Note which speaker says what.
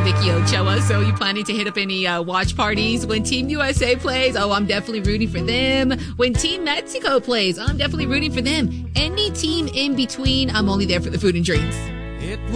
Speaker 1: Vicky Ochoa. So you planning to hit up any watch parties when Team USA plays? Oh, I'm definitely rooting for them. When Team Mexico plays, I'm definitely rooting for them. Any team in between, I'm only there for the food and drinks.